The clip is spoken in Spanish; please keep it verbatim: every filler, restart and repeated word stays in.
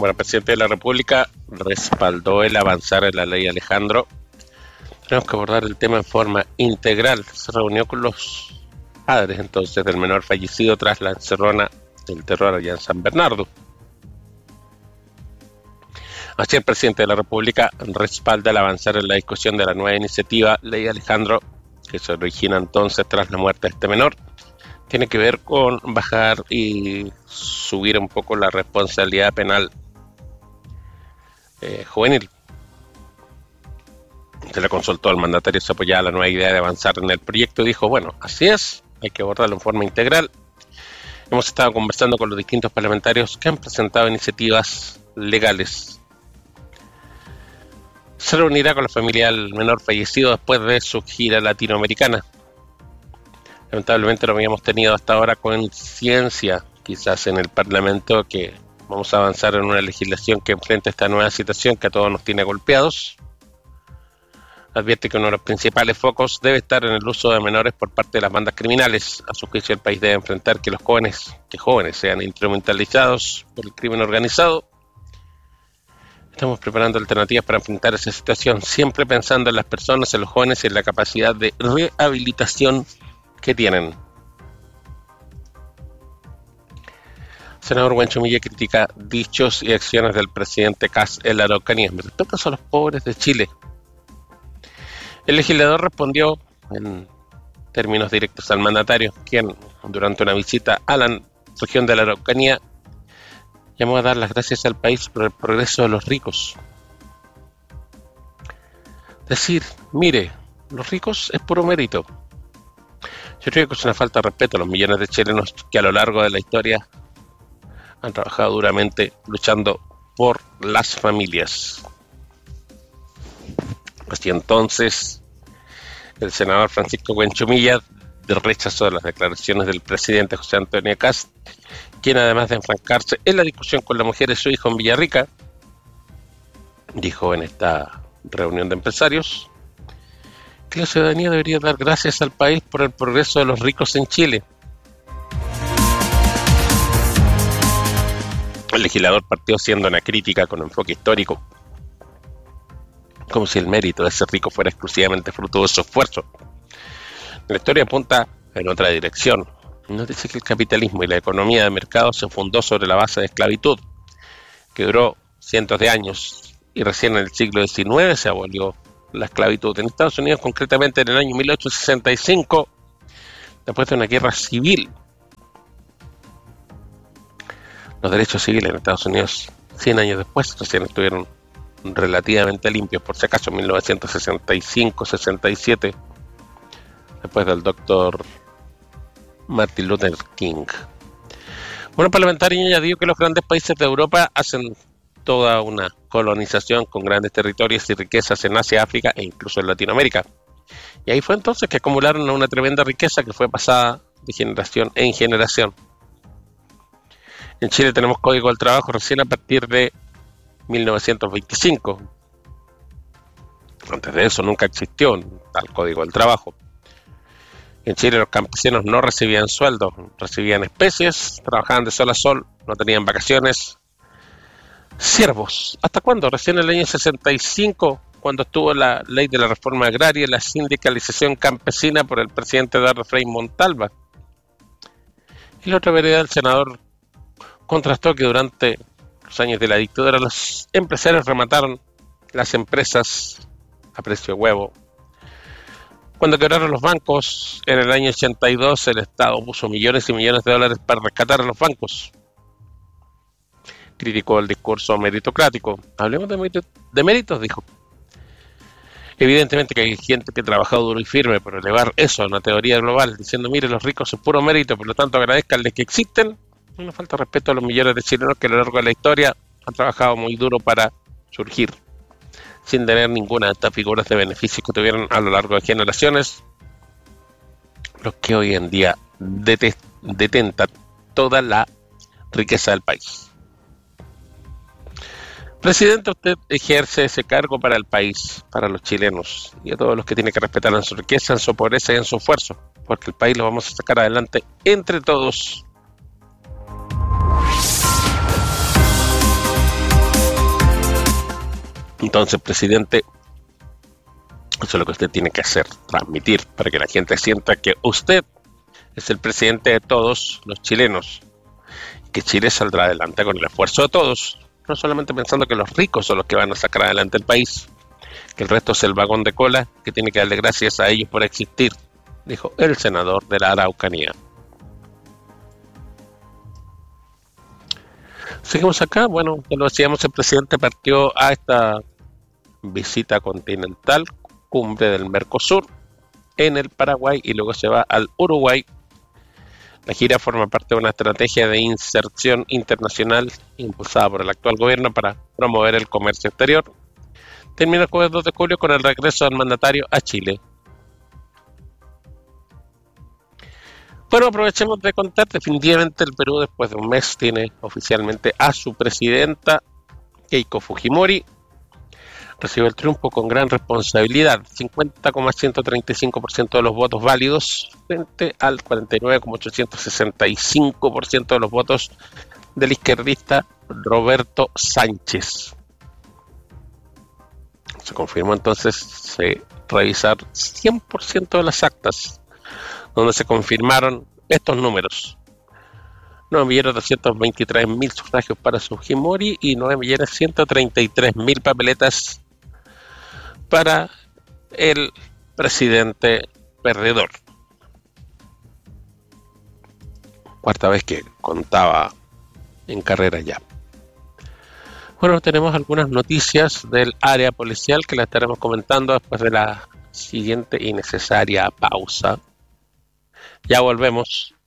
Bueno, el presidente de la República respaldó el avanzar en la ley Alejandro. Tenemos que abordar el tema en forma integral. Se reunió con los padres entonces del menor fallecido tras la encerrona del terror allá en San Bernardo. Así el presidente de la República respalda el avanzar en la discusión de la nueva iniciativa Ley Alejandro, que se origina entonces tras la muerte de este menor. Tiene que ver con bajar y subir un poco la responsabilidad penal eh, juvenil. Se le consultó al mandatario si apoyaba la nueva idea de avanzar en el proyecto y dijo, bueno, así es, hay que abordarlo en forma integral. Hemos estado conversando con los distintos parlamentarios que han presentado iniciativas legales. Se reunirá con la familia del menor fallecido después de su gira latinoamericana. Lamentablemente no habíamos tenido hasta ahora conciencia, quizás en el Parlamento, que vamos a avanzar en una legislación que enfrenta esta nueva situación que a todos nos tiene golpeados. Advierte que uno de los principales focos debe estar en el uso de menores por parte de las bandas criminales. A su juicio, el país debe enfrentar que los jóvenes, que jóvenes sean instrumentalizados por el crimen organizado. Estamos preparando alternativas para enfrentar esa situación, siempre pensando en las personas, en los jóvenes y en la capacidad de rehabilitación que tienen. Senador Huenchumilla critica dichos y acciones del presidente Kast en la Araucanía. Me respeto a los pobres de Chile. El legislador respondió en términos directos al mandatario, quien durante una visita a la región de la Araucanía llamó a dar las gracias al país por el progreso de los ricos. Decir, mire, los ricos es puro mérito. Yo creo que es una falta de respeto a los millones de chilenos que a lo largo de la historia han trabajado duramente luchando por las familias. Así entonces, el senador Francisco Huenchumilla rechazó las declaraciones del presidente José Antonio Kast, quien además de enfrancarse en la discusión con la mujer de su hijo en Villarrica, dijo en esta reunión de empresarios que la ciudadanía debería dar gracias al país por el progreso de los ricos en Chile. El legislador partió haciendo una crítica con enfoque histórico, como si el mérito de ser rico fuera exclusivamente fruto de su esfuerzo. La historia apunta en otra dirección. Nos dice que el capitalismo y la economía de mercado se fundó sobre la base de esclavitud, que duró cientos de años, y recién en el siglo diecinueve se abolió la esclavitud. En Estados Unidos, concretamente en el año mil ochocientos sesenta y cinco, después de una guerra civil. Los derechos civiles en Estados Unidos, cien años después, recién estuvieron relativamente limpios, por si acaso en mil novecientos sesenta y cinco sesenta y siete, después del doctor Martin Luther King. Bueno, el parlamentario añadió que los grandes países de Europa hacen toda una colonización con grandes territorios y riquezas en Asia, África e incluso en Latinoamérica. Y ahí fue entonces que acumularon una tremenda riqueza que fue pasada de generación en generación. En Chile tenemos Código del Trabajo recién a partir de mil novecientos veinticinco. Antes de eso nunca existió tal Código del Trabajo. En Chile los campesinos no recibían sueldo, recibían especies, trabajaban de sol a sol, no tenían vacaciones. Siervos, ¿hasta cuándo? Recién en el año sesenta y cinco, cuando estuvo la ley de la reforma agraria y la sindicalización campesina por el presidente Eduardo Frei Montalva. Y la otra vereda, el senador contrastó que durante los años de la dictadura los empresarios remataron las empresas a precio de huevo. Cuando quebraron los bancos en el año ochenta y dos, el Estado puso millones y millones de dólares para rescatar a los bancos. Criticó el discurso meritocrático. Hablemos de, mérito, de méritos, dijo. Evidentemente que hay gente que ha trabajado duro y firme por elevar eso a una teoría global, diciendo, mire, los ricos es puro mérito, por lo tanto agradezcanles que existen. No falta respeto a los millones de chilenos que a lo largo de la historia han trabajado muy duro para surgir, sin tener ninguna de estas figuras de beneficios que tuvieron a lo largo de generaciones, los que hoy en día detentan toda la riqueza del país. Presidente, usted ejerce ese cargo para el país, para los chilenos y a todos los que tienen que respetar en su riqueza, en su pobreza y en su esfuerzo, porque el país lo vamos a sacar adelante entre todos. Entonces, presidente, eso es lo que usted tiene que hacer, transmitir para que la gente sienta que usted es el presidente de todos los chilenos, que Chile saldrá adelante con el esfuerzo de todos, no solamente pensando que los ricos son los que van a sacar adelante el país, que el resto es el vagón de cola, que tiene que darle gracias a ellos por existir, dijo el senador de la Araucanía. Seguimos acá, bueno, ya lo decíamos, el presidente partió a esta visita continental, cumbre del Mercosur, en el Paraguay, y luego se va al Uruguay. La gira forma parte de una estrategia de inserción internacional impulsada por el actual gobierno para promover el comercio exterior. Termina el jueves dos de julio con el regreso del mandatario a Chile. Bueno, aprovechemos de contar, definitivamente el Perú después de un mes tiene oficialmente a su presidenta, Keiko Fujimori. Recibe el triunfo con gran responsabilidad, cincuenta coma ciento treinta y cinco por ciento de los votos válidos frente al cuarenta y nueve coma ochocientos sesenta y cinco por ciento de los votos del izquierdista Roberto Sánchez. Se confirmó entonces se revisar cien por ciento de las actas, donde se confirmaron estos números: nueve millones doscientos veintitrés mil sufragios para Fujimori y nueve millones ciento treinta y tres mil papeletas para el presidente perdedor. Cuarta vez que contaba en carrera ya. Bueno, tenemos algunas noticias del área policial que las estaremos comentando después de la siguiente y necesaria pausa. Ya volvemos.